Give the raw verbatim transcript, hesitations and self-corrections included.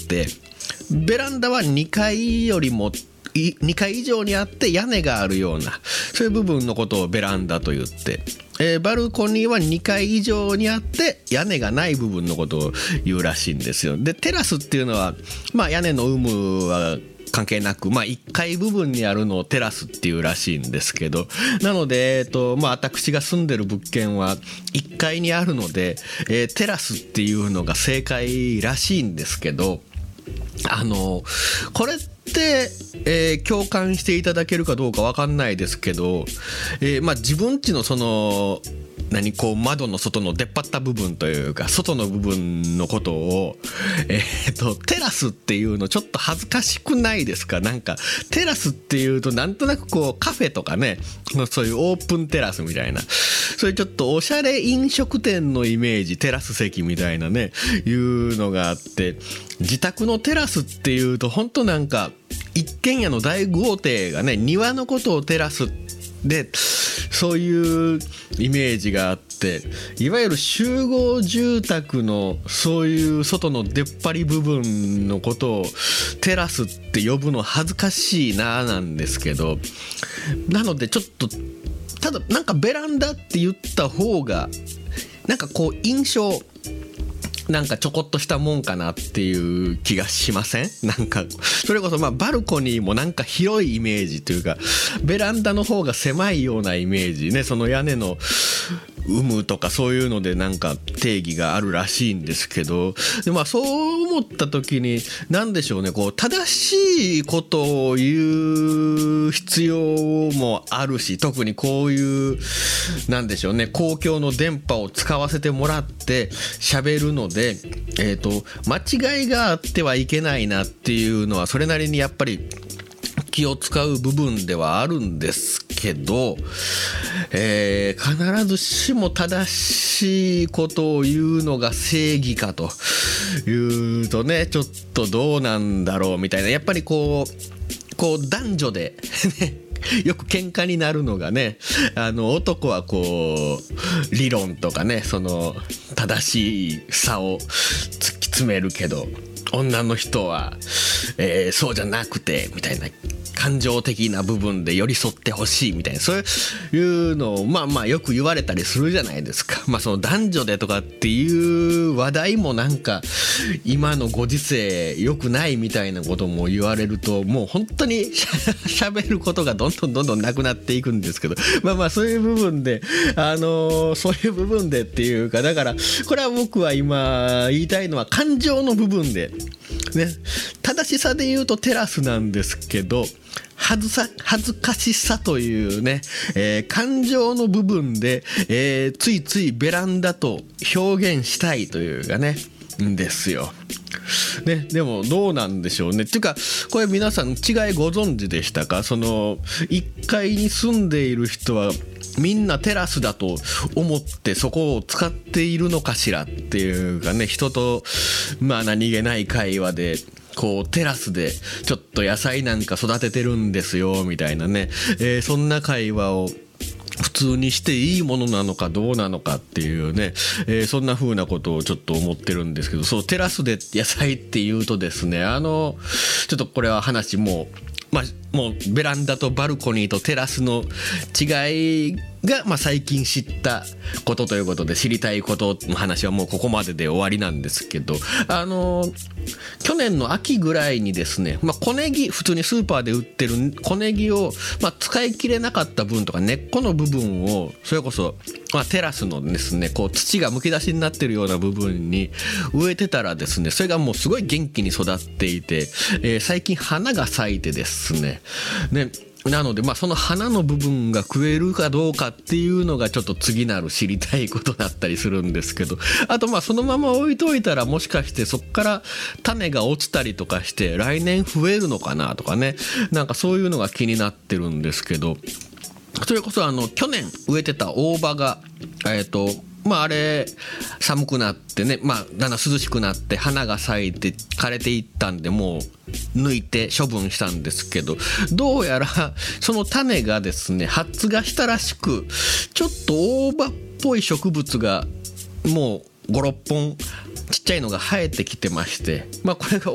、ベランダはにかいよりもにかい以上にあって屋根があるような、そういう部分のことをベランダと言って、えー、バルコニーはにかい以上にあって屋根がない部分のことを言うらしいんですよ。でテラスっていうのは、まあ、屋根の有無は関係なく、まあ、いっかい部分にあるのをテラスっていうらしいんですけど、なので、えーとまあ、私が住んでる物件はいっかいにあるので、えー、テラスっていうのが正解らしいんですけど、あのこれって、えー、共感していただけるかどうか分かんないですけど、えーまあ、自分家のその何こう窓の外の出っ張った部分というか外の部分のことを、えー、とテラスっていうのちょっと恥ずかしくないですか？なんかテラスっていうとなんとなくこうカフェとかね、そういうオープンテラスみたいな、そういうちょっとおしゃれ飲食店のイメージ、テラス席みたいなねいうのがあって、自宅のテラスっていうと本当なんか一軒家の大豪邸がね、庭のことをテラスでそういうイメージがあって、いわゆる集合住宅のそういう外の出っ張り部分のことをテラスって呼ぶの恥ずかしいななんですけど、なのでちょっとただなんかベランダって言った方がなんかこう印象なんかちょこっとしたもんかなっていう気がしません？なんかそれこそまあバルコニーもなんか広いイメージというか、ベランダの方が狭いようなイメージね、その屋根の有無とかそういうのでなんか定義があるらしいんですけど、でまあそう思った時に何でしょうね、こう正しいことを言う必要もあるし、特にこういうなんでしょうね、公共の電波を使わせてもらって喋るのででえーと、間違いがあってはいけないなっていうのはそれなりにやっぱり気を使う部分ではあるんですけど、えー、必ずしも正しいことを言うのが正義かというとね、ちょっとどうなんだろうみたいな、やっぱりこうこう男女でねよく喧嘩になるのがね、あの男はこう理論とかね、その正しい差を突き詰めるけど、女の人は、えー、そうじゃなくてみたいな、感情的な部分で寄り添ってほしいみたいな、そういうのをまあまあよく言われたりするじゃないですか。まあその男女でとかっていう話題もなんか今のご時世良くないみたいなことも言われると、もう本当にしゃべることがどんどんどんどんなくなっていくんですけど、まあまあそういう部分であのー、そういう部分でっていうか、だからこれは僕は今言いたいのは感情の部分でね、正しさで言うとテラスなんですけど、恥ずさ恥ずかしさというね、えー、感情の部分で、えー、ついついベランダと表現したいというかねんですよ。ね、でもどうなんでしょうね。っていうかこれ皆さん違いご存知でしたか？そのいっかいに住んでいる人はみんなテラスだと思ってそこを使っているのかしらっていうかね、人とまあ何気ない会話でこうテラスでちょっと野菜なんか育ててるんですよみたいなね、えー、そんな会話を普通にしていいものなのかどうなのかっていうね、えー、そんな風なことをちょっと思ってるんですけど、そうテラスで野菜っていうとですね、あのちょっとこれは話もうまあもうベランダとバルコニーとテラスの違いが、まあ、最近知ったことということで、知りたいことの話はもうここまでで終わりなんですけど、あの去年の秋ぐらいにですね、まあ、小ネギ普通にスーパーで売ってる小ネギを、まあ、使い切れなかった分とか根っこの部分をそれこそ、まあ、テラスのですねこう土がむき出しになってるような部分に植えてたらですね、それがもうすごい元気に育っていて、えー、最近花が咲いてですね、ねなのでまあその花の部分が食えるかどうかっていうのがちょっと次なる知りたいことだったりするんですけど、あとまあそのまま置いといたらもしかしてそこから種が落ちたりとかして来年増えるのかなとかね、なんかそういうのが気になってるんですけど、それこそあの去年植えてた大葉がえっとまああれ寒くなってね、まあだんだん涼しくなって花が咲いて枯れていったんで、もう抜いて処分したんですけど、どうやらその種がですね発芽したらしく、ちょっと大葉っぽい植物がもうご、ろっぽんちっちゃいのが生えてきてまして、まあこれが